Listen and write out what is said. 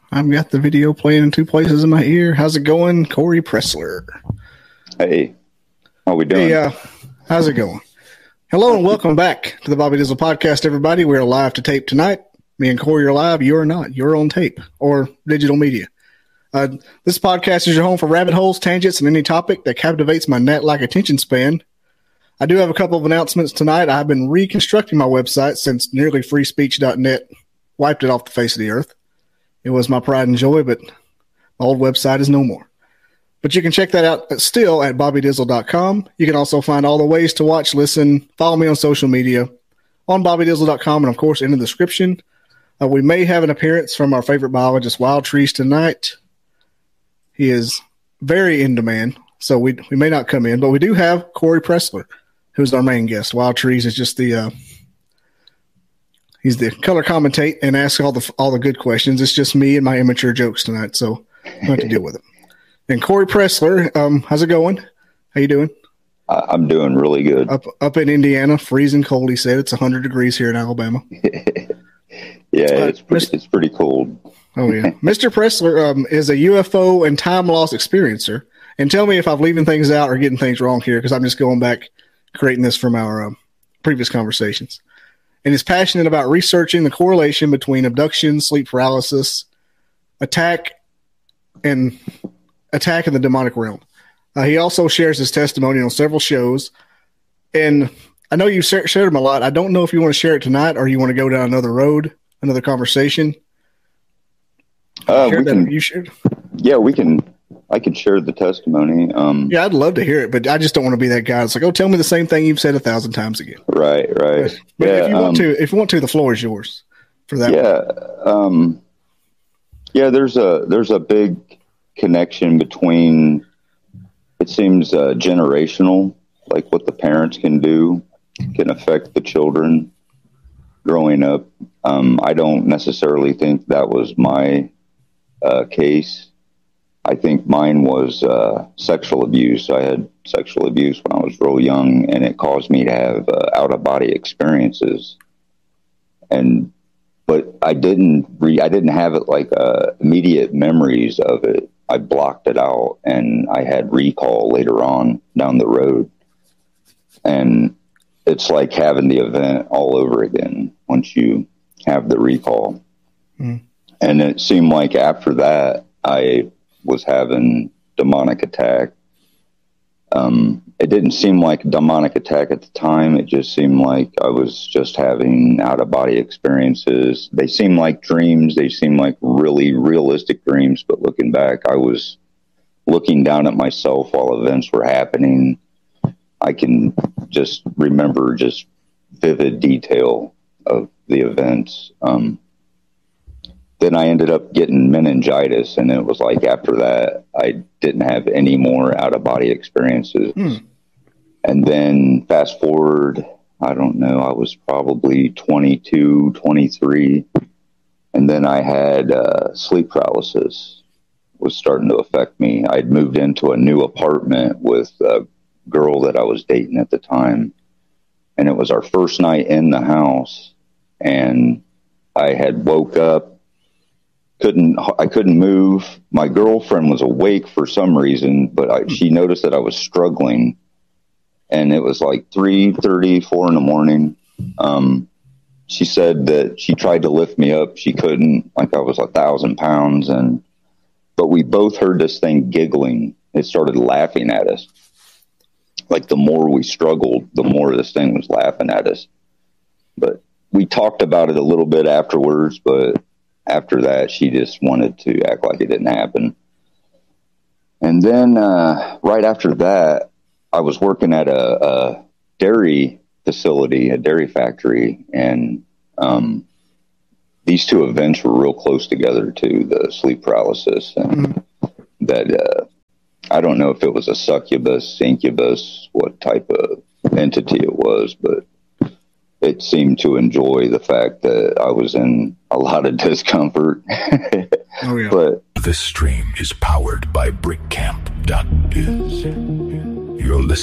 I've got the video playing in two places in my ear. How's it going, Corey Pressler? Hey, how we doing? Hey, how's it going? Hello and welcome back to the Bobby Dizzle Podcast, everybody. We're live to tape tonight. Me and Corey are live. You're not. You're on tape or digital media. This podcast is your home for rabbit holes, tangents, and any topic that captivates my net-like attention span. I do have a couple of announcements tonight. I've been reconstructing my website since nearlyfreespeech.net wiped it off the face of the earth. It was my pride and joy, but my old website is no more. But you can check that out still at bobbydizzle.com. You can also find all the ways to watch, listen, follow me on social media on bobbydizzle.com, and, of course, in the description. We may have an appearance from our favorite biologist, Wild Trees, tonight. He is very in demand, so we may not come in. But we do have Corey Pressler, who's our main guest. Wild Trees is just he's the color commentate and asks all the good questions. It's just me and my immature jokes tonight, so I have to deal with it. And Corey Pressler, how's it going? How you doing? I'm doing really good. Up in Indiana, freezing cold. He said it's 100 degrees here in Alabama. Yeah, it's pretty cold. Oh yeah, Mr. Pressler is a UFO and time loss experiencer. And tell me if I'm leaving things out or getting things wrong here, because I'm just going back, creating this from our previous conversations. And is passionate about researching the correlation between abduction, sleep paralysis, attack in the demonic realm. He also shares his testimony on several shows. And I know you shared him a lot. I don't know if you want to share it tonight or you want to go down another road, another conversation. You shared? Yeah, we can. I can share the testimony. Yeah, I'd love to hear it, but I just don't want to be that guy. It's like, oh, tell me the same thing you've said 1,000 times again. Right. But yeah, if you want to, the floor is yours for that. Yeah. There's a big connection between. It seems generational, like what the parents can do can affect the children growing up. I don't necessarily think that was my case. I think mine was sexual abuse. I had sexual abuse when I was real young, and it caused me to have out-of-body experiences. But I didn't have it like immediate memories of it. I blocked it out, and I had recall later on down the road. And it's like having the event all over again once you have the recall. Mm. And it seemed like after that, I was having demonic attack. It didn't seem like a demonic attack at the time. It just seemed like I was just having out-of-body experiences. They seemed like dreams. They seemed like really realistic dreams. But looking back, I was looking down at myself while events were happening. I can just remember just vivid detail of the events. Then I ended up getting meningitis, and it was like after that, I didn't have any more out-of-body experiences. And then fast forward, I don't know, I was probably 22, 23, and then I had sleep paralysis was starting to affect me. I'd moved into a new apartment with a girl that I was dating at the time, and it was our first night in the house, and I had woke up. I couldn't move. My girlfriend was awake for some reason, but she noticed that I was struggling, and it was like 3:30, 4 in the morning. She said that she tried to lift me up. She couldn't, like I was 1,000 pounds. But we both heard this thing giggling. It started laughing at us. Like the more we struggled, the more this thing was laughing at us. But we talked about it a little bit afterwards, but after that, she just wanted to act like it didn't happen. And then right after that, I was working at a dairy facility, a dairy factory, and these two events were real close together too, the sleep paralysis. And that I don't know if it was a succubus, incubus, what type of entity it was, but it seemed to enjoy the fact that I was in a lot of discomfort. Oh, yeah. But this stream is powered by BrickCamp.biz. You're listening